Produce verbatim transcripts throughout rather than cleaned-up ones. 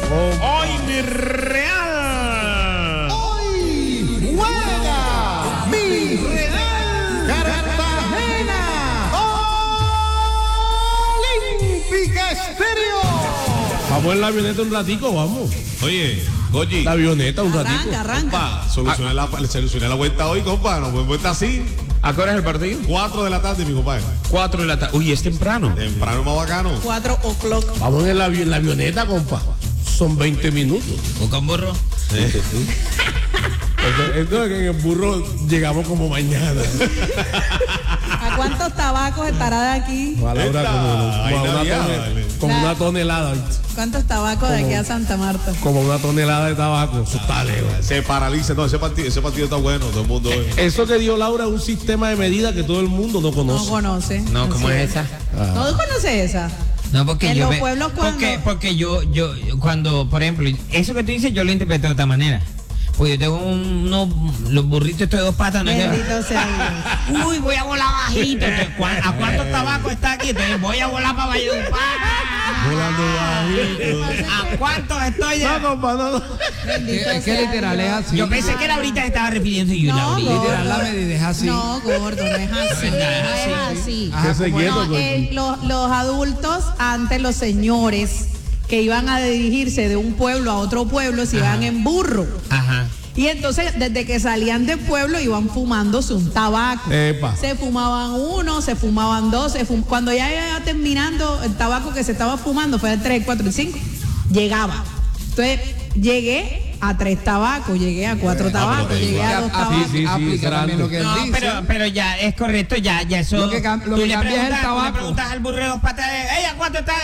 Hoy mi Real. Hoy juega mi Real Cartagena. Olímpica Estéreo. Vamos en la avioneta un ratico, vamos. Oye, Goyi. La avioneta un ratito. Arranca, arranca. Compa, solucioné la, solucioné la vuelta hoy, compa. No podemos estar así. ¿A qué hora es el partido? Cuatro de la tarde, mi compadre. Cuatro de la tarde. Uy, es temprano. Temprano más bacano. Cuatro o'clock. Vamos en la, avi- en la avioneta, compa. Son veinte minutos. ¿O con burro? Entonces, entonces en el burro llegamos como mañana. ¿A cuántos tabacos estará de aquí? A la hora Esta, como, ahí como, la una, viada, tone- vale. como La- una tonelada. ¿Cuántos tabacos de aquí a Santa Marta? Como una tonelada de tabaco. Eso está lejos. Se paraliza. No, ese partido, ese partido está bueno. Todo el mundo. eh. Eso que dio Laura es un sistema de medida que todo el mundo no No conoce. conoce. No, ¿cómo Así es esa? ¿No conoce esa? No, porque En yo los ve- pueblos cuando- porque, porque yo, yo, cuando, por ejemplo, eso que tú dices, yo lo interpreto de otra manera. Pues yo tengo un- unos, los burritos estos de dos patas, ¿no? Bendito sea Dios. Uy, voy a volar bajito. Entonces, ¿cuán- ¿a cuántos tabacos está aquí? Entonces voy a volar para Valledupar. Volando bajito. ¿A cuántos estoy No, ya? compa, no, no. Bendito Es que sea literal es Dios. así. Yo pensé que Laurita se estaba refiriendo y yo, No, Laurita. gordo. Literal, la medida es así. No, gordo, no es así. Es verdad, es No es así. Ajá, Ese ¿cómo es? quieto, No, coño. eh, los, los adultos, antes los señores que iban a dirigirse de un pueblo a otro pueblo, se iban en burro. Ajá. Y entonces, desde que salían del pueblo, iban fumándose un tabaco. Epa. Se fumaban uno, se fumaban dos. Se fum- Cuando ya iba terminando el tabaco que se estaba fumando, fue el tres, el cuatro, el cinco, llegaba. Entonces, llegué a tres tabacos, llegué a cuatro pero tabacos, te llegué digo. a dos Apli- tabacos. sí, sí, aplica grande. también lo que él No, dice. pero, pero ya es correcto, ya, ya eso. Lo que cam- lo tú que le cambia es el preguntas- tú tabaco. le preguntas al burro de dos patas, ¡ey, a cuánto está!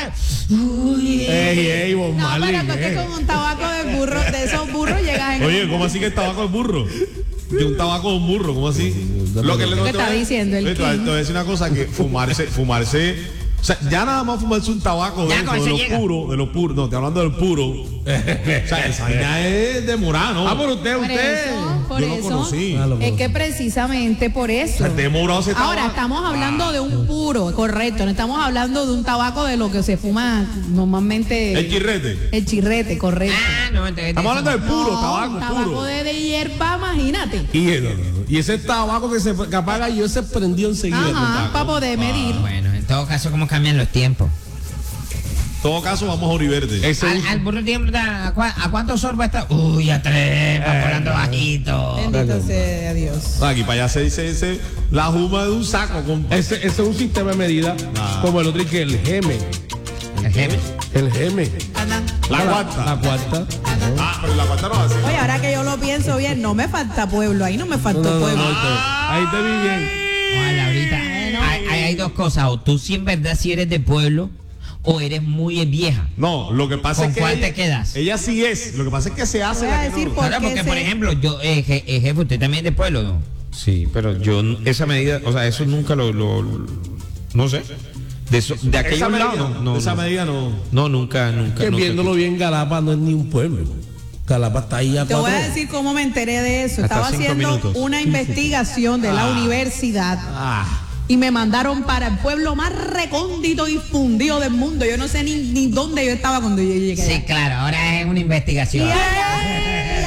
Uy. Ey, ey, Bob No, Marley, pero es que eh. con un tabaco de burro, de esos burros llegas en. Oye, ¿cómo así que el tabaco es burro? De un tabaco de un burro, ¿cómo así? Lo que le ¿Qué está diciendo el Oye, te voy a- King? te voy a decir una cosa, que fumarse, fumarse. O sea, ya nada más fumarse un tabaco de, Ya eso, con de eso los llega. puros, de los puros, no, estoy hablando del puro. O sea, esa vaina es de morado, ¿no? Ah, por usted, Por usted. eso, por Yo lo eso. conocí. Ah, lo Es conocí. que precisamente por O eso. sea, de morado ese tabaco. Ahora estamos hablando de un puro, correcto. No estamos hablando de un tabaco de lo que se fuma normalmente. El chirrete. El chirrete, correcto. Ah, no, entonces. Estamos hablando del puro, No, tabaco, un tabaco puro. de, de hierba, imagínate. Y, y ese tabaco que se que apaga yo se prendió enseguida. Ajá, para poder medir. Bueno, en todo caso, ¿cómo cambian los tiempos? En todo caso, vamos a Oriverde. Ese Al, uso- al burro tiempo, ¿a, cua- ¿a cuántos sorbos está? Uy, a tres, va volando bajito. Bendito sea Dios. Aquí para allá se dice ese, la juma de un saco, compa. ese, ese es un sistema de medida Ah. como el otro y que el geme. El jefe. El geme. Anda. La La cuarta. cuarta. Ah, pero la cuarta no va a ser. Oye, ahora que yo lo pienso bien, no me falta pueblo, ahí no me No, faltó no, no, pueblo. no, ahí te vi bien. Ojalá, ahorita. Hay, hay, hay dos cosas. O tú sí en verdad si eres de pueblo o eres muy vieja. No, lo que pasa ¿Con es que. cuál ella, te quedas? Ella sí es. Lo que pasa es que se hace Voy a la que decir no. por- Claro, qué porque se- por ejemplo, yo, eh, je- eh, jefe, usted también es de pueblo, ¿no? Sí, pero yo n- esa medida, o sea, eso nunca lo, lo- lo- no sé. De, eso, de Esa aquellos medida, lados, no, no, esa no. medida no. No, nunca, nunca. Que no sé. viéndolo bien, Galapa no es ni un pueblo. Galapa está ahí a Te voy a cuatro. decir cómo me enteré de eso. Hasta Estaba cinco haciendo minutos. una investigación de la universidad y me mandaron para el pueblo más recóndito y fundido del mundo. Yo no sé ni, ni dónde yo estaba cuando yo llegué. Sí, claro, ahora es una Y investigación. allá, y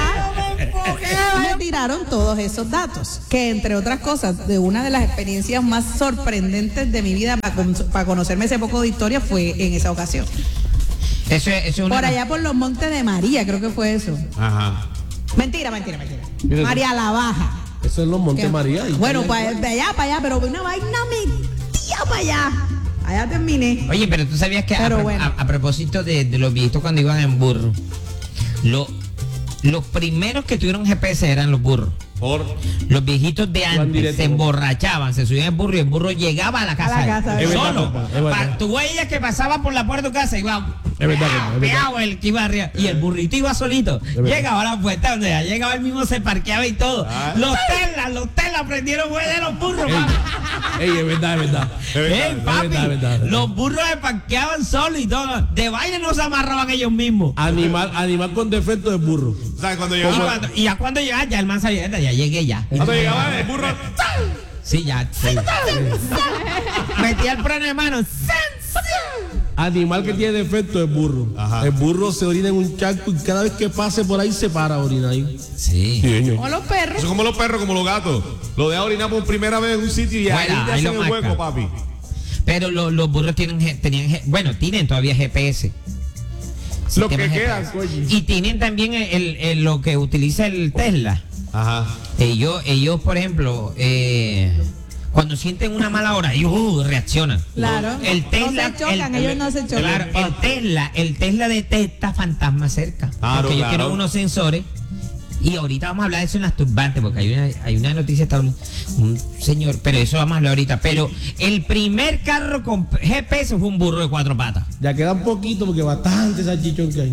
allá me tiraron todos esos datos, que entre otras cosas, de una de las experiencias más sorprendentes de mi vida para, con- para conocerme ese poco de historia fue en esa ocasión. Eso, es- eso es una. Por allá por los Montes de María, creo que fue eso. Ajá. Mentira, mentira, mentira. Mira, María la Baja. Eso es los Montes ¿Qué? María. y- Bueno, para de allá, para allá, pero una vaina metida para allá. Allá terminé. Oye, pero tú sabías que a, Pero pro- bueno. a- a propósito de, de los viejitos cuando iban en burro, lo- los primeros que tuvieron G P S eran los burros. Por. Los viejitos de Iban antes directo. se emborrachaban, se subían al burro y el burro llegaba a la casa. A la casa, es verdad, solo. compa, es verdad. Pa- tú veías que pasaba por la puerta de tu casa y iba. Es verdad, compa, es verdad. peao el que iba arriba. Y el burrito iba solito. verdad. Llegaba a la puerta donde ya llegaba el mismo, se parqueaba y todo. Ah. Los telas, los telas aprendieron fue de los burros, Ey, papi. ey, es verdad, es verdad. Es verdad, Ey, es papi, verdad, es verdad, es verdad. los burros se parqueaban solos y todo. De baile no se amarraban ellos mismos. Animal, animal con defecto de burro. ¿Sabes cuando Y, llegaba? cuando, y ya cuando llegaba, ya el man sabía, ya llegué ya. Cuando llegaba el burro. Sí, ya. sí. Metía el freno de mano. animal que tiene defecto es burro. Ajá. El burro se orina en un charco y cada vez que pase por ahí se para a orinar ahí. Sí. Sí, señor. O los perros. Eso es como los perros, como los gatos. Lo deja orinar por primera vez en un sitio y ahí Fuera, te ahí hacen lo el marca. hueco, papi. Pero lo- los burros tienen, G- tenían, G- bueno, tienen todavía G P S. Lo que Sistema queda, G P S. coño. Y tienen también el, el- el- lo que utiliza el Tesla. Ajá. Ellos, ellos por ejemplo, eh, cuando sienten una mala hora, ellos uh, reaccionan. Claro. El No Tesla, se chocan, el- ellos no se chocan. Claro, el Tesla, el Tesla detecta fantasmas cerca. Claro, porque ellos claro. tienen unos sensores. Y ahorita vamos a hablar de eso en las turbantes, porque hay una, hay una noticia estable. Un señor, pero eso vamos a hablar ahorita. Pero el primer carro con G P S fue un burro de cuatro patas. Ya queda un poquito porque bastante salchichón que hay.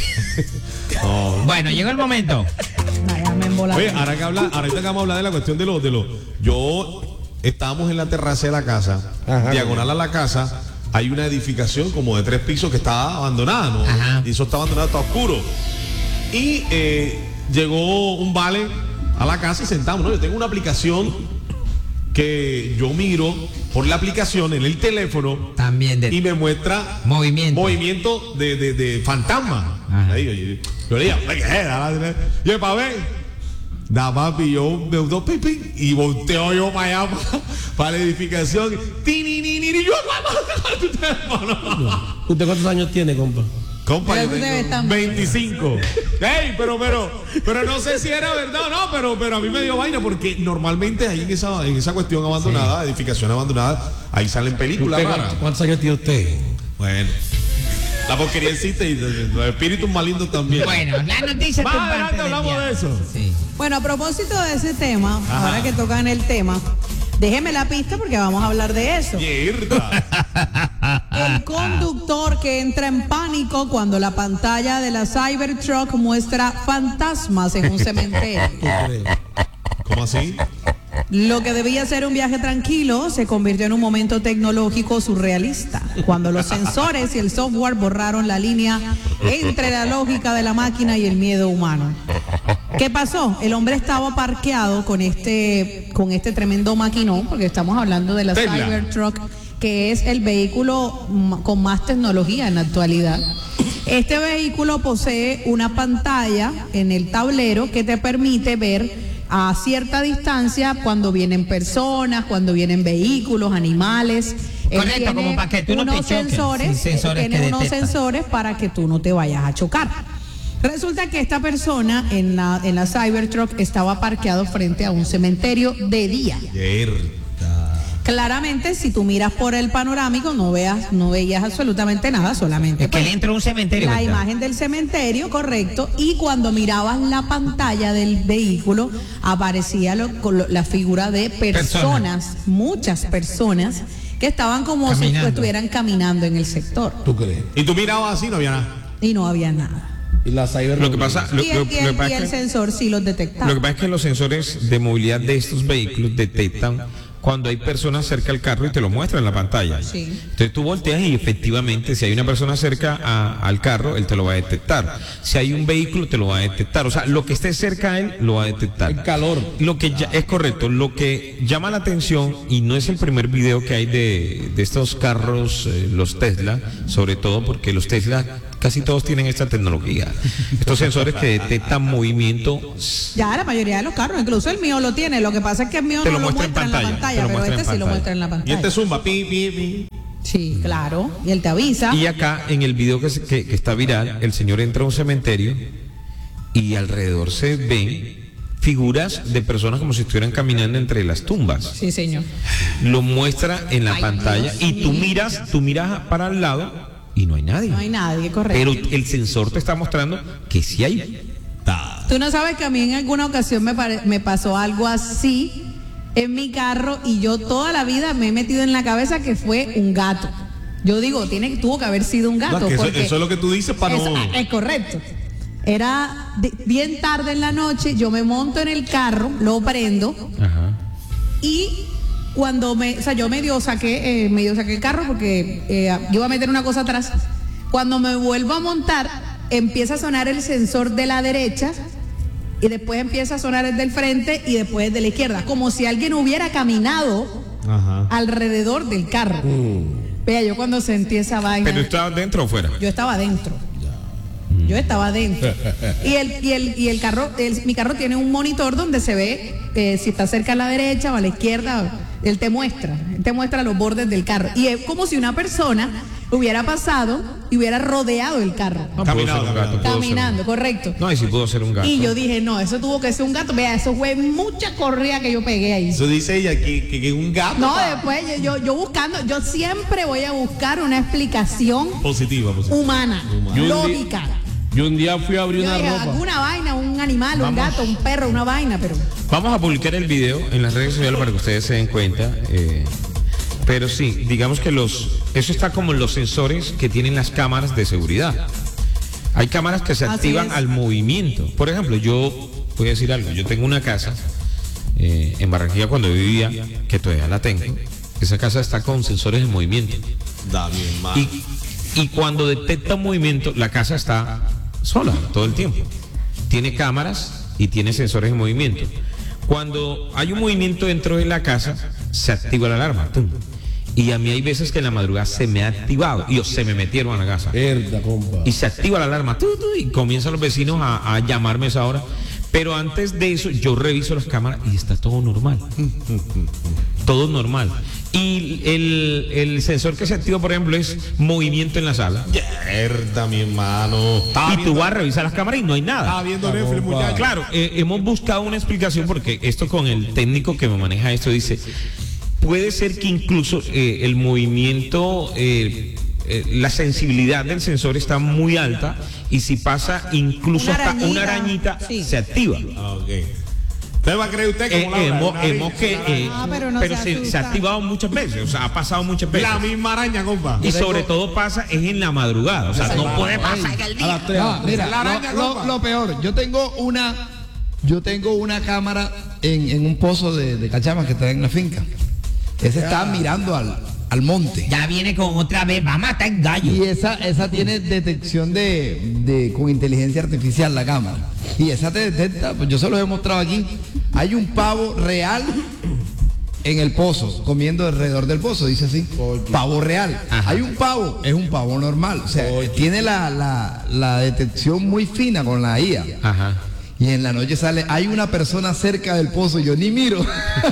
Bueno, llegó el momento. Vaya, me embolaron. Oye, ahora que habla, ahorita que vamos a hablar de la cuestión de los, de los, yo estábamos en la terraza de la casa, Ajá. diagonal a la casa, hay una edificación como de tres pisos que está abandonada, ¿no? Ajá. Y eso está abandonado, está oscuro. Y eh, llegó un vale a la casa y sentamos, ¿no? Yo tengo una aplicación que yo miro por la aplicación en el teléfono También de y me muestra movimiento. movimiento de, de, de fantasma. Ajá. Ahí, yo, yo le digo, "Oye, ¿qué es?" Yo, para ver. Da papi, yo me dos pipí y volteo yo para allá, para, para la edificación. Tininini, yo, tu teléfono. ¿Usted cuántos años tiene, compa? Compa, yo Pero ustedes tengo están- veinticinco. Ey, pero, pero, pero no sé si era verdad o no, pero, pero a mí me dio vaina porque normalmente ahí en esa, en esa cuestión abandonada, edificación abandonada, ahí salen películas ¿Usted raras. cuántos, cuántos años tiene usted? Bueno, la porquería existe y los espíritus malignos también. Bueno, la noticia Más turbante adelante del hablamos día. de eso. Sí. Bueno, a propósito de ese tema, ahora que tocan el tema, déjeme la pista porque vamos a hablar de eso. Mierda. El conductor que entra en pánico cuando la pantalla de la Cybertruck muestra fantasmas en un cementerio. ¿Tú crees? ¿Cómo así? Lo que debía ser un viaje tranquilo se convirtió en un momento tecnológico surrealista, cuando los sensores y el software borraron la línea entre la lógica de la máquina y el miedo humano. ¿Qué pasó? El hombre estaba parqueado con este, con este tremendo maquinón, porque estamos hablando de la Tesla. Cybertruck, que es el vehículo m- con más tecnología en la actualidad. Este vehículo posee una pantalla en el tablero que te permite ver a cierta distancia cuando vienen personas, cuando vienen vehículos, animales. Él Correcto, tiene como para que tú no te unos choques, sensores, sí, sensores tiene que unos detectan. sensores para que tú no te vayas a chocar. Resulta que esta persona en la, en la Cybertruck estaba parqueado frente a un cementerio de día. Mierda. Claramente, si tú miras por el panorámico, no veas, no veías absolutamente nada, solamente Es que pues, él entró a un cementerio. la ¿verdad? imagen del cementerio, correcto, y cuando mirabas la pantalla del vehículo, aparecía lo- con lo- la figura de personas, Personas. muchas personas, que estaban como Caminando. si estuvieran caminando en el sector, ¿Tú crees? Y tú mirabas así, no había nada. y no había nada. Y la cyber Lo que pasa, lo, y el, lo- y lo que el- pasa y es el que- sensor sí los detectaba. Lo que pasa es que los sensores de movilidad de estos vehículos detectan cuando hay personas cerca al carro y te lo muestran en la pantalla. Sí. Entonces tú volteas y efectivamente si hay una persona cerca a- al carro, él te lo va a detectar. Si hay un vehículo, te lo va a detectar. O sea, lo que esté cerca a él, lo va a detectar. El calor. Lo que ya, es correcto, lo que llama la atención, y no es el primer video que hay de, de estos carros, eh, los Tesla, sobre todo porque los Tesla casi todos tienen esta tecnología. Estos sensores que detectan movimiento. Ya la mayoría de los carros, incluso el mío lo tiene. Lo que pasa es que el mío Te no lo lo muestra en muestra en la pantalla, pantalla, te lo pero muestra en este sí lo pantalla. muestra en la Y pantalla. este zumba, pi, pi, pi. Sí, claro. Y él te avisa. Y acá en el video que, se- que, que está viral, el señor entra a un cementerio y alrededor se ven figuras de personas como si estuvieran caminando entre las tumbas. Sí, señor. Lo muestra en la Ay, pantalla Dios y tú mío. miras, tú miras para el lado y no hay nadie. No hay nadie, correcto. Pero el sensor te está mostrando que sí hay. Tú no sabes que a mí en alguna ocasión me, pare- me pasó algo así en mi carro y yo toda la vida me he metido en la cabeza que fue un gato. Yo digo, tiene, tuvo que haber sido un gato. No, que eso, porque eso es lo que tú dices para eso- no. es correcto. Era de- bien tarde en la noche, yo me monto en el carro, lo prendo Ajá. y cuando me, o sea, yo medio saqué, eh, medio saqué el carro porque eh, yo iba a meter una cosa atrás. Cuando me vuelvo a montar, empieza a sonar el sensor de la derecha y después empieza a sonar el del frente y después el de la izquierda, como si alguien hubiera caminado Ajá. alrededor del carro. Vea, yo cuando sentí esa vaina. ¿Pero estabas dentro o fuera? Yo estaba adentro. Yo estaba adentro. Y el, y el, y el carro, el- mi carro tiene un monitor donde se ve eh, si está cerca a la derecha o a la izquierda. Él te muestra, él te muestra los bordes del carro. Y es como si una persona hubiera pasado y hubiera rodeado el carro. No, pudo Caminado, ser un gato, pudo ser un- Caminando, correcto. No, y si pudo ser un gato. Y yo dije, no, eso tuvo que ser un gato. Vea, eso fue mucha correa que yo pegué ahí. Eso dice ella que, que, que un gato. No, pa- después yo, yo, yo buscando, yo siempre voy a buscar una explicación Positiva, positiva. humana, Yo un lógica. Yo un día fui a abrir Yo una dije, ropa. alguna vaina, un animal, un Vamos. gato, un perro, una vaina, pero Vamos a publicar el video en las redes sociales para que ustedes se den cuenta. eh, pero sí, digamos que los eso está como en los sensores que tienen las cámaras de seguridad. Hay cámaras que se Así activan es. al movimiento. Por ejemplo, yo voy a decir algo. Yo tengo una casa eh, en Barranquilla cuando yo vivía, que todavía la tengo. Esa casa está con sensores de movimiento. Da bien, mal. Y, y cuando detecta un movimiento, la casa está sola todo el tiempo. Tiene cámaras y tiene sensores de movimiento. Cuando hay un movimiento dentro de la casa, se activa la alarma. ¡Tum! Y a mí hay veces que en la madrugada se me ha activado y o se me metieron a la casa. Verdad, compa. Y se activa la alarma ¡tu, tu! Y comienzan los vecinos a, a llamarme a esa hora. Pero antes de eso yo reviso las cámaras y está todo normal. Todo normal. Y el, el sensor que se activa, por ejemplo, es movimiento en la sala. Mierda, mi hermano. Estaba Y tú viendo, vas a revisar las cámaras y no hay estaba nada. viendo Netflix, muchacho. Claro, eh, hemos buscado una explicación porque esto con el técnico que me maneja esto dice, puede ser que incluso eh, el movimiento, eh, eh, la sensibilidad del sensor está muy alta y si pasa incluso Una hasta arañita, una arañita sí. se activa. Ah, ok. ¿Usted va a creer usted Eh, como Laura, hemos, una araña? hemos que, eh, Ah, pero no pero se se, se asusta. ha activado muchas veces, o sea, ha pasado muchas veces. La misma araña, compa. Y sobre todo pasa es en la madrugada, o sea, no puede pasar en el A día. las tres. No, mira, La araña, lo, lo- compa. lo peor, yo tengo una, yo tengo una cámara en, en un pozo de, de cachamas que está en la finca. Ese está mirando al, al monte. Ya viene con otra vez, va a matar el gallo. Y esa, esa tiene detección de, de con inteligencia artificial la cámara. Y esa te detecta, pues yo se los he mostrado aquí. Hay un pavo real en el pozo, comiendo alrededor del pozo, dice así. Pavo real. Ajá. Hay un pavo, es un pavo normal. O sea, tiene la, la, la detección muy fina con la I A. Ajá. Y en la noche sale, hay una persona cerca del pozo, y yo ni miro.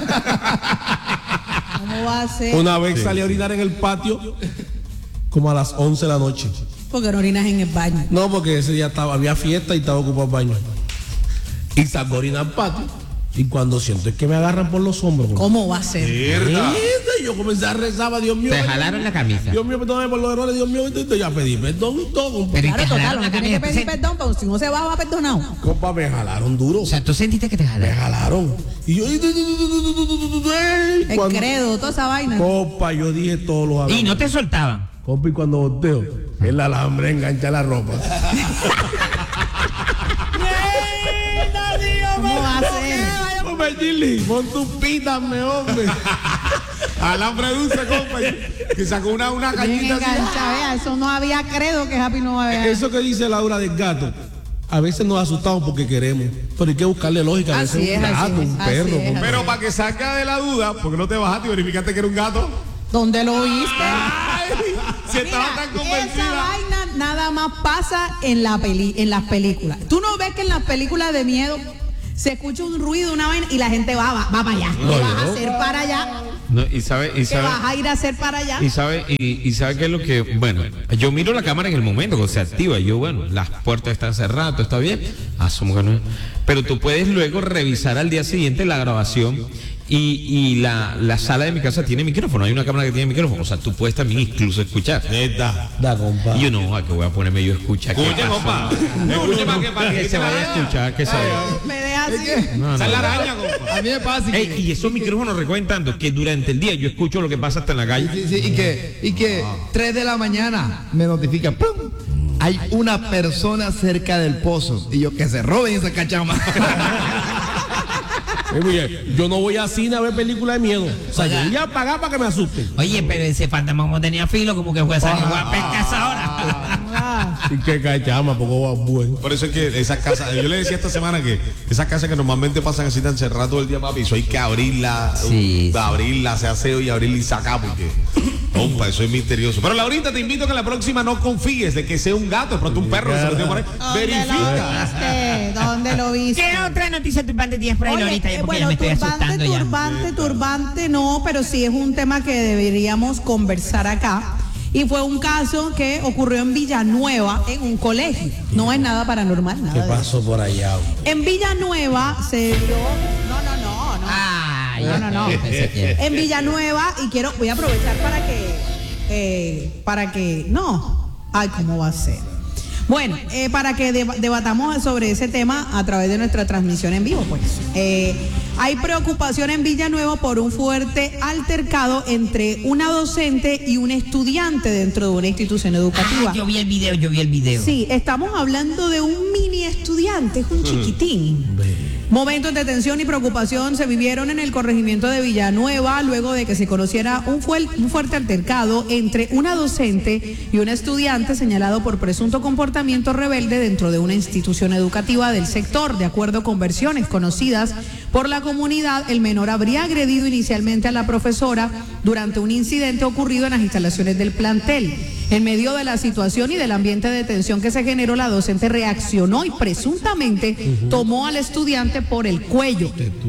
¿cómo va a ser? Una vez salí a orinar en el patio como a las once de la noche. Porque no orinas en el baño. No, porque ese día estaba, había fiesta y estaba ocupado el baño. Y salgo a orinar al patio. Y cuando siento es que me agarran por los hombros. ¿Cómo va a ser? Mierda. Mierda, y yo comencé a rezar, Dios mío. Te jalaron la camisa. Dios mío, perdóname por los errores, Dios mío, y ya pedí perdón y todo, compa. Pero y Claro, te total, jalaron no la tiene que camisa. pedir Tú sen- perdón, pero si no se va, va perdonado. Compa, me jalaron duro. O sea, tú sentiste que te Me jalaron. jalaron. Y yo, El cuando- credo, toda esa vaina. compa, yo dije todos los Y alambres. no te soltaban. Compa, y cuando volteo, el alambre engancha la ropa. ¿Cómo va a ser? Hombre, Gilly, pon tu pítame, hombre. Alambre dulce, compa. Que sacó una, una Bien cañita así. engancha, vea, eso no había credo que Happy no había. Eso que dice Laura del gato, a veces nos asustamos porque queremos, pero hay que buscarle lógica. A veces Así es un es, así gato, es, un así perro. es, compa. así Pero para que salga de la duda, porque no te bajaste y verificaste que era un gato. ¿Dónde lo viste? Ay, si estaba Mira, tan esa convencida. vaina nada más pasa en la peli, en las películas. Tú no ves que en las películas de miedo se escucha un ruido, una vaina y la gente va, va, va para allá. ¿Qué vas a hacer para allá? No, y sabe, y ¿Qué sabe, vas a ir a hacer para allá? y sabe, y, y sabe qué es lo que, bueno, yo miro la cámara en el momento que se activa, y yo, bueno, las puertas están cerradas, todo está bien, asumo que no, pero tú puedes luego revisar al día siguiente la grabación. Y, y la, la sala de mi casa tiene micrófono, hay una cámara que tiene micrófono, o sea, tú puedes también incluso escuchar. Neta. Da, compa. Y yo no, a que voy a ponerme yo a escuchar. ¿Qué Escuche, pasó? compa. Escuche para que, para Que se vaya a escuchar, que se vaya. Me deja así. No, Esa es la no. araña, compa. A mí me pasa y Ey, que, y esos micrófonos recogen tanto que durante el día yo escucho lo que pasa hasta en la calle. sí, sí, y que, y que tres de la mañana me notifica, ¡pum! Hay una persona cerca del pozo. Y yo, que se roben esa cachama. Eh, oye, yo no voy a cine a ver películas de miedo. O sea, yo voy a pagar para que me asusten. Oye, pero ese fantasma como tenía filo, como que fue a salir guapa en casa ahora. Ah, Y que cachama, poco va bueno. Por eso es que esas casas, yo le decía esta semana que esas casas que normalmente pasan así tan cerradas todo el día, papi, eso hay que abrirla, Sí, uh, sí. abrirla, se aseo y abrirla y sacar porque, compa, eso es misterioso. Pero Laurita, te invito a que la próxima no confíes de que sea un gato, de pronto un perro, se lo tiene por ahí. ¿Dónde lo Verifica. viste? ¿Dónde lo viste? ¿Qué otra noticia turbante tienes por ahí, Oye, Lorita? eh, Porque ya bueno, me estoy turbante, asustando ya. turbante, turbante, no, pero sí es un tema que deberíamos conversar acá. Y fue un caso que ocurrió en Villanueva, en un colegio. No es nada paranormal, ¿Qué nada de eso. pasó por allá? En Villanueva se dio... No, no, no, no. Ay, No, no, no. pensé que- En Villanueva, y quiero, voy a aprovechar para que, eh, para que, no, ay, ¿cómo va a ser? Bueno, eh, para que deba- debatamos sobre ese tema a través de nuestra transmisión en vivo, pues. Eh, hay preocupación en Villanueva por un fuerte altercado entre una docente y un estudiante dentro de una institución educativa. Ah, yo vi el video, yo vi el video. Sí, estamos hablando de un mini estudiante, es un chiquitín. Momentos de tensión y preocupación se vivieron en el corregimiento de Villanueva luego de que se conociera un, fuel- un fuerte altercado entre una docente y un estudiante señalado por presunto comportamiento rebelde dentro de una institución educativa del sector. De acuerdo con versiones conocidas por la comunidad, el menor habría agredido inicialmente a la profesora durante un incidente ocurrido en las instalaciones del plantel. En medio de la situación y del ambiente de tensión que se generó, la docente reaccionó y presuntamente tomó al estudiante por el cuello.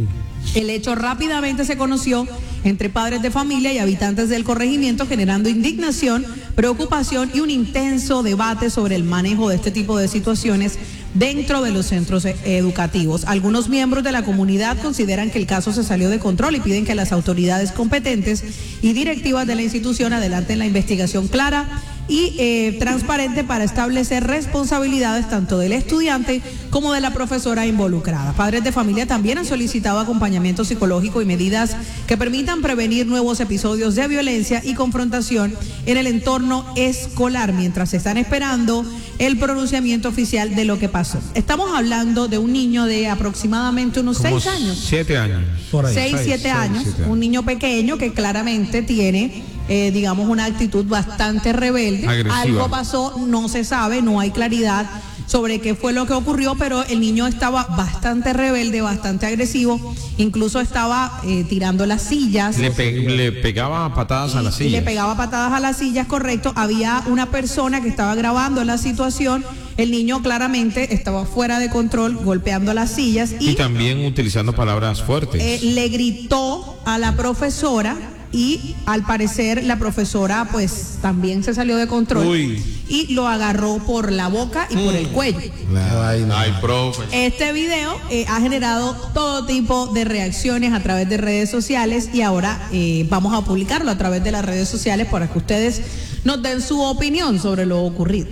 El hecho rápidamente se conoció entre padres de familia y habitantes del corregimiento, generando indignación, preocupación y un intenso debate sobre el manejo de este tipo de situaciones dentro de los centros e- educativos. Algunos miembros de la comunidad consideran que el caso se salió de control y piden que las autoridades competentes y directivas de la institución adelanten la investigación clara y eh, transparente para establecer responsabilidades tanto del estudiante como de la profesora involucrada. Padres de familia también han solicitado acompañamiento psicológico y medidas que permitan prevenir nuevos episodios de violencia y confrontación en el entorno escolar, mientras están esperando el pronunciamiento oficial de lo que pasó. Estamos hablando de un niño de aproximadamente unos Como seis años. Siete años. Por ahí. seis, seis, siete seis, años, siete años. un niño pequeño que claramente tiene, eh, digamos, una actitud bastante rebelde. Agresiva. Algo pasó, no se sabe, no hay claridad sobre qué fue lo que ocurrió, pero el niño estaba bastante rebelde, bastante agresivo, incluso estaba eh, tirando las sillas. Le, pe- le pegaba patadas a la Y silla. le pegaba patadas a las sillas, correcto. Había una persona que estaba grabando la situación. El niño claramente estaba fuera de control, golpeando las sillas Y y también utilizando palabras fuertes. eh, le gritó a la profesora y al parecer la profesora pues también se salió de control Uy. y lo agarró por la boca y por el cuello. Ay, ay, profe. Este video eh, ha generado todo tipo de reacciones a través de redes sociales y ahora eh, vamos a publicarlo a través de las redes sociales para que ustedes nos den su opinión sobre lo ocurrido.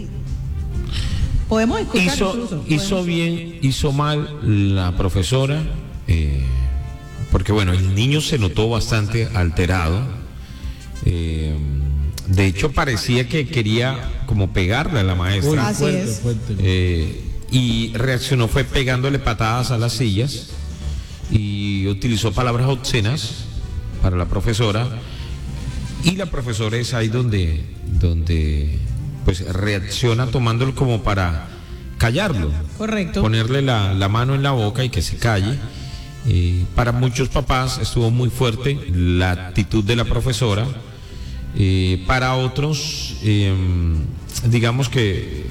Podemos escuchar hizo, incluso, hizo podemos- bien, hizo mal la profesora, eh, porque bueno, el niño se notó bastante alterado. eh, de hecho, parecía que quería como pegarle a la Uy, maestra. Así fuerte, es. fuerte. eh, y reaccionó fue pegándole patadas a las sillas y utilizó palabras obscenas para la profesora. Y la profesora es ahí donde, donde pues reacciona tomándolo como para callarlo, Correcto. ponerle la, la mano en la boca y que se calle. Eh, para muchos papás estuvo muy fuerte la actitud de la profesora. Eh, para otros, eh, digamos que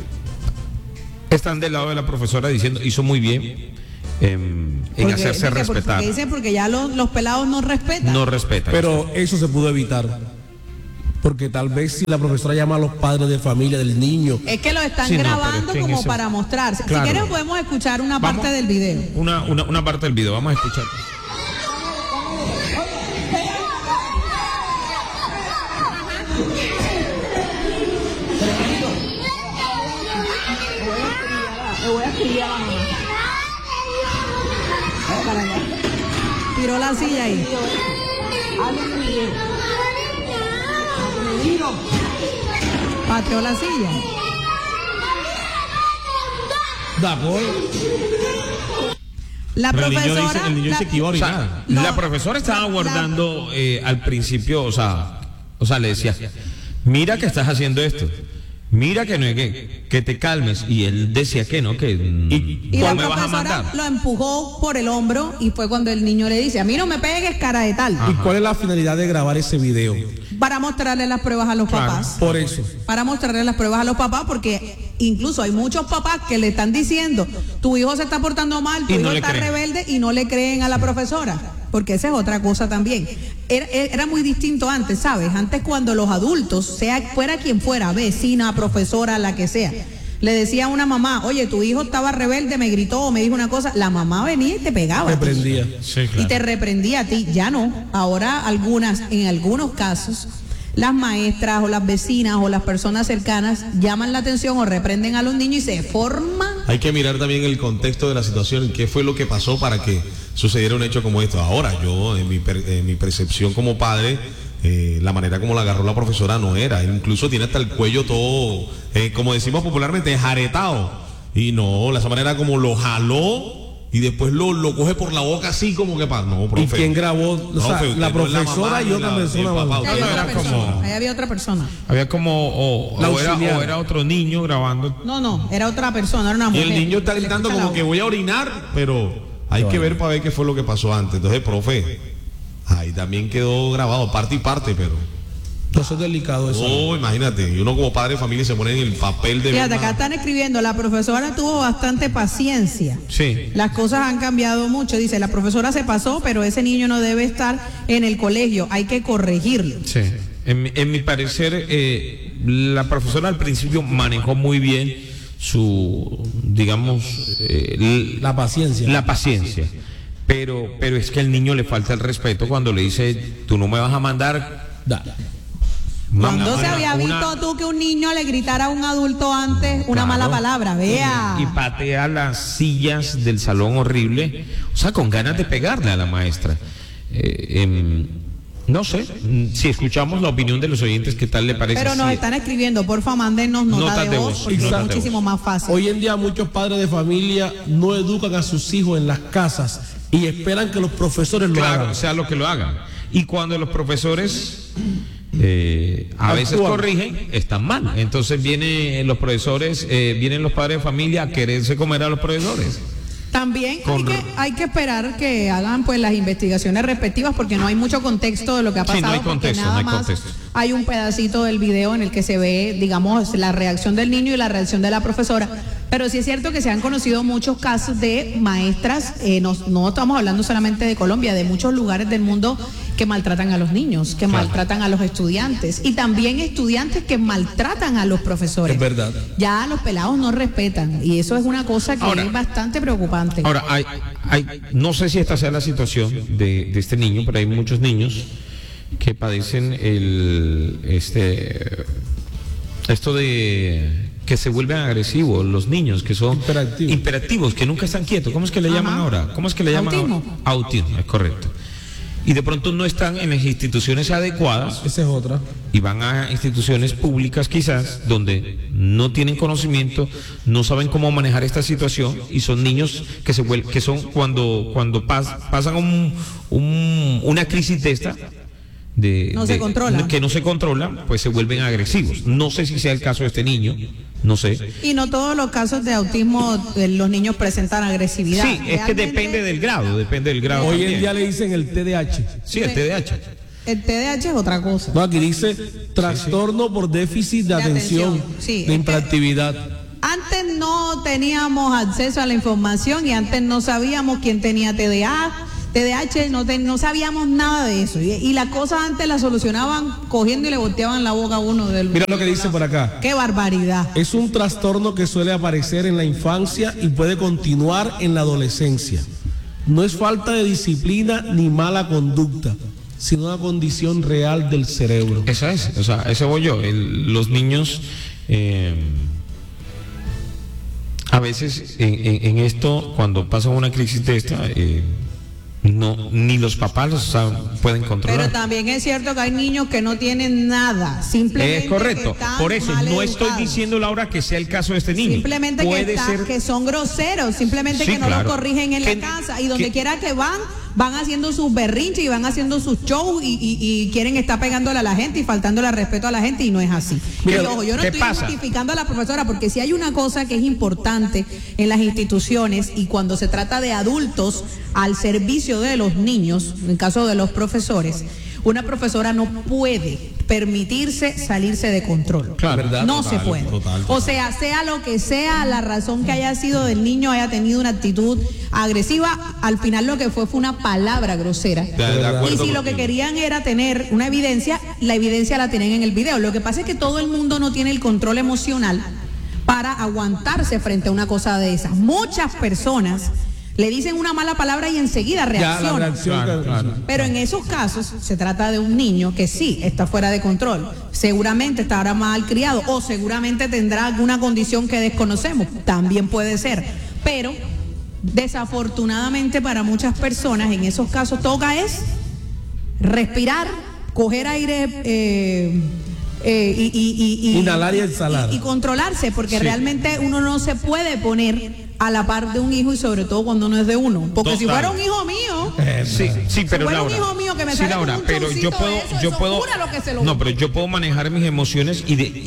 están del lado de la profesora diciendo hizo muy bien eh, en Porque- hacerse porque- respetar. Porque dicen porque ya los, los pelados no respetan. No respeta. Pero eso se pudo evitar. Porque tal vez si la profesora llama a los padres de familia del niño, Es que lo están Sí, no, pero grabando es que en como ese- para mostrarse. Claro. Si quieres podemos escuchar una Vamos. parte del video. Una, una, una parte del video, vamos a escuchar. Le voy a escribir a la mamá. Tiró la silla ahí. Pateó la silla. da gol. La Pero el niño profesora. dice- el niño la- se equivocó. O sea, No, la profesora estaba la- guardando eh, al principio, o sea, o sea, le decía, mira que estás haciendo esto. mira que no es que, que te calmes. Y él decía que no, que Y no la me vas a profesora mandar. lo empujó por el hombro y fue cuando el niño le dice, a mí no me pegues, cara de tal. ¿Y cuál es la finalidad de grabar ese video? Para mostrarle las pruebas a los Claro. papás. Por eso. Para mostrarle las pruebas a los papás, porque incluso hay muchos papás que le están diciendo, tu hijo se está portando mal, tu Y no hijo le está creen. rebelde, y no le creen a la profesora. Porque esa es otra cosa también. Era, era muy distinto antes, ¿sabes? Antes, cuando los adultos, sea fuera quien fuera, vecina, profesora, la que sea, le decía a una mamá, oye, tu hijo estaba rebelde, me gritó o me dijo una cosa, la mamá venía y te pegaba. Reprendía. Sí, Y claro. te reprendía a ti. Ya no. Ahora algunas, en algunos casos, las maestras o las vecinas o las personas cercanas llaman la atención o reprenden a los niños y se forma. Hay que mirar también el contexto de la situación, qué fue lo que pasó para que sucediera un hecho como esto. Ahora, yo, en mi, per- en mi percepción como padre, eh, la manera como la agarró la profesora no era. Incluso tiene hasta el cuello todo, eh, como decimos popularmente, jaretado. Y no, esa manera como lo jaló y después lo, lo coge por la boca así como que para. No, profe. ¿Y quién grabó? O sea, Profe, usted la no es la profesora mamá y ni otra la- persona. el papá. más. Ahí había, no, otra era persona, como- ahí había otra persona. Había como, o, La o era, auxiliar. o era otro niño grabando. No, no, era otra persona, era una Y mujer. el niño está Se le gritando escucha como la que voz. voy a orinar, pero hay que ver para ver qué fue lo que pasó antes. Entonces, profe, ahí también quedó grabado, parte y parte, pero. Entonces es delicado eso. Oh, imagínate, y uno como padre de familia se pone en el papel de. Fíjate, ver acá una- están escribiendo, la profesora tuvo bastante paciencia. Sí. Las cosas han cambiado mucho. Dice, la profesora se pasó, pero ese niño no debe estar en el colegio, hay que corregirlo. Sí. En, mi- en mi parecer, eh, la profesora al principio manejó muy bien su, digamos, eh, l- La paciencia. la paciencia. Pero, pero es que al niño le falta el respeto cuando le dice, tú no me vas a mandar. Da. ¿Cuándo una- se había una- visto tú que un niño le gritara a un adulto antes una Claro. mala palabra? Vea. Y patea las sillas del salón horrible, o sea, con ganas de pegarle a la maestra. Eh, em, no sé, mm, si escuchamos la opinión de los oyentes, ¿qué tal le parece? Pero nos Si- están escribiendo, porfa, mándenos nota Notas de de voz, voz, porque es notas de muchísimo voz. más fácil. Hoy en día muchos padres de familia no educan a sus hijos en las casas y esperan que los profesores lo Claro, hagan. o sea, lo que lo hagan. Y cuando los profesores eh, a veces Actúan. corrigen, están mal. Entonces vienen los profesores, eh, vienen los padres de familia a quererse comer a los profesores. También hay Con- que, hay que esperar que hagan pues las investigaciones respectivas, porque no hay mucho contexto de lo que ha Sí, no pasado, hay porque contexto, nada no hay más contexto. hay un pedacito del video en el que se ve, digamos, la reacción del niño y la reacción de la profesora. Pero sí es cierto que se han conocido muchos casos de maestras, eh, no, no estamos hablando solamente de Colombia, de muchos lugares del mundo que maltratan a los niños, que Claro. maltratan a los estudiantes, y también estudiantes que maltratan a los profesores. Es verdad. Ya los pelados no respetan, y eso es una cosa que Ahora- es bastante preocupante. Ahora, hay, hay, no sé si esta sea la situación de, de este niño, pero hay muchos niños que padecen el, este, esto de que se vuelven agresivos, los niños que son Hiperactivos. hiperactivos, que nunca están quietos. ¿Cómo es que le Ajá. llaman ahora? ¿Cómo es que le llaman Autismo. ahora? Autismo, es correcto. Y de pronto no están en las instituciones adecuadas Esa es otra. y van a instituciones públicas quizás donde no tienen conocimiento, no saben cómo manejar esta situación y son niños que se vuel- que son cuando cuando pas- pasan un, un- una crisis de esta de, No se de- controla. que no se controla, pues se vuelven agresivos. No sé si sea el caso de este niño, no sé. Y no todos los casos de autismo eh, los niños presentan agresividad. Sí, es que Realmente, depende del grado, depende del grado. Hoy en también. día le dicen el T D A H. Sí, el T D A H. El T D A H es otra cosa. No, aquí dice trastorno por déficit de De atención, atención, sí, es de que- hiperactividad. Antes no teníamos acceso a la información y antes no sabíamos quién tenía T D A, T D A H, no, te- no sabíamos nada de eso. Y, y las cosas antes las solucionaban cogiendo y le volteaban la boca a uno del. Mira lo que dice por acá. ¡Qué barbaridad! Es un trastorno que suele aparecer en la infancia y puede continuar en la adolescencia. No es falta de disciplina ni mala conducta, sino una condición real del cerebro. Esa es, o sea, ese voy yo. El- los niños, eh, a veces en, en- en esto, cuando pasa una crisis de esta, eh, no, ni los papás los saben- pueden controlar. Pero también es cierto que hay niños que no tienen nada, simplemente Es correcto. que están Por eso mal no estoy educados. diciendo, Laura, que sea el caso de este niño. Simplemente que, Puede está- ser que son groseros, simplemente Sí, que no claro. los corrigen en Que- la casa y donde que- quiera que van, van haciendo sus berrinches y van haciendo sus shows y, y, y quieren estar pegándole a la gente y faltándole al respeto a la gente, y no es así. Mira, y ojo, yo no ¿qué estoy pasa? justificando a la profesora, porque si hay una cosa que es importante en las instituciones y cuando se trata de adultos al servicio de los niños, en el caso de los profesores, una profesora no puede permitirse salirse de control. Claro, ¿verdad? No Total, se puede. total, total. O sea, sea lo que sea, la razón que haya sido del niño, haya tenido una actitud agresiva, al final lo que fue fue una palabra grosera. De- de acuerdo Y si lo que contigo. querían era tener una evidencia, la evidencia la tienen en el video. Lo que pasa es que todo el mundo no tiene el control emocional para aguantarse frente a una cosa de esas. Muchas personas le dicen una mala palabra y enseguida Ya la reaccionan. reacción. Claro, que- claro. Pero en esos casos se trata de un niño que sí está fuera de control, seguramente estará mal criado o seguramente tendrá alguna condición que desconocemos, también puede ser, pero desafortunadamente para muchas personas en esos casos toca es respirar, coger aire eh, eh, y, y- y- y- Inhalar y exhalar. y- y controlarse, porque Sí. realmente uno no se puede poner a la par de un hijo, y sobre todo cuando no es de uno, porque si Total. fuera un hijo mío, Sí, sí, pero fuera un Laura, hijo mío que me sí, sale Laura, con un pero yo chorcito puedo, de eso, yo eso puedo, jura lo que se lo no, juro. pero yo puedo manejar mis emociones y de, y,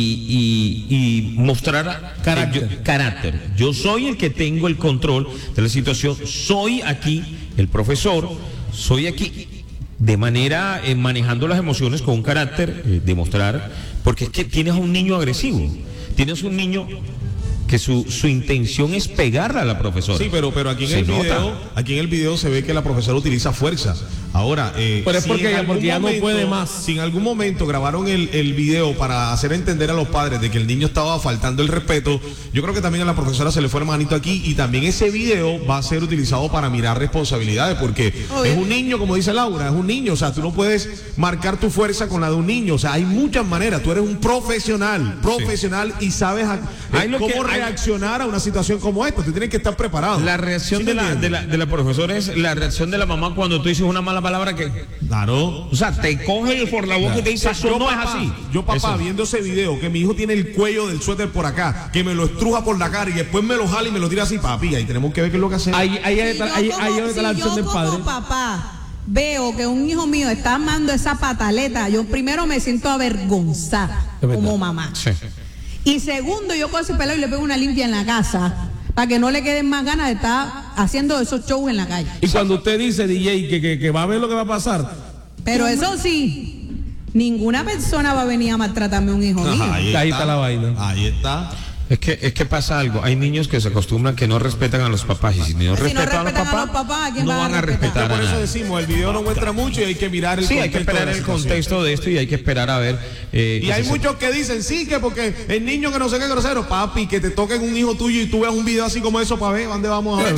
y, y, y mostrar Carácter. eh, yo- carácter. Yo soy el que tengo el control de la situación, soy aquí el profesor, soy aquí de manera eh, manejando las emociones con un carácter, eh, demostrar, porque es que tienes a un niño agresivo, tienes un niño que su, su intención es pegarle a la profesora. Sí, pero, pero aquí en Se el nota. video, aquí en el video se ve que la profesora utiliza fuerza. Ahora, eh, Pero es si porque en ya- algún porque ya no puede más. Si en algún momento grabaron el, el video para hacer entender a los padres de que el niño estaba faltando el respeto, yo creo que también a la profesora se le fue el manito aquí, y también ese video va a ser utilizado para mirar responsabilidades, porque Obvio. es un niño, como dice Laura, es un niño, o sea, tú no puedes marcar tu fuerza con la de un niño, o sea, hay muchas maneras, tú eres un profesional, profesional y sabes a- Hay lo cómo que- hay- reaccionar a una situación como esta, tú tienes que estar preparado. La reacción ¿Sí de me la, de, entiendes? la, de la profesora es la reacción de la mamá cuando tú dices una mala palabra que, Claro. o sea, te coge por la boca y te dice, eso yo, no papá, es así. yo papá Eso. viendo ese video que mi hijo tiene el cuello del suéter por acá, que me lo estruja por la cara y después me lo jala y me lo tira así, papi, ahí tenemos que ver qué es lo que hacemos. Ahí, ahí, Si está, yo ahí, como- ahí está si la yo acción del como padre. papá veo que un hijo mío está armando esa pataleta, yo primero me siento avergonzada Es verdad. como mamá. Sí. Y segundo, yo cojo ese pelado y le pego una limpia en la casa para que no le queden más ganas de estar haciendo esos shows en la calle. Y cuando usted dice, D J, que, que, que va a ver lo que va a pasar, Pero eso sí, ninguna persona va a venir a maltratarme a un hijo mío. Ahí está la vaina. Ahí está. Es que, es que pasa algo, hay niños que se acostumbran que no respetan a los papás y si no Si no respetan, respetan a los papás, a los papás, ¿a quién no van a van a respetar? respetar a Por eso nadie. decimos, el video no muestra mucho y hay que mirar el Sí, hay contexto que esperar de la el situación. contexto de esto y hay que esperar a ver. eh, Y que hay se- muchos que dicen, sí, que porque el niño que no sé qué grosero, papi, que te toquen un hijo tuyo y tú veas un video así como eso para ver, ¿dónde vamos a ver?